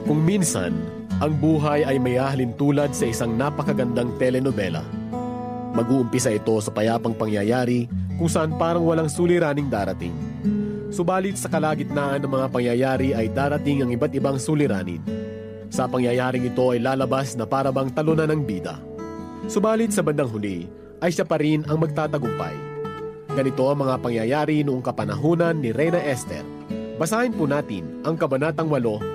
Kung minsan, ang buhay ay may tulad sa isang napakagandang telenovela. Mag-uumpisa ito sa payapang pangyayari kung saan parang walang suliraning darating. Subalit sa kalagitnaan ng mga pangyayari ay darating ang iba't ibang suliranin. Sa pangyayaring ito ay lalabas na parabang talunan ng bida. Subalit sa bandang huli ay siya pa rin ang magtatagumpay. Ganito ang mga pangyayari noong kapanahunan ni Reyna Esther. Basahin po natin ang Kabanatang 8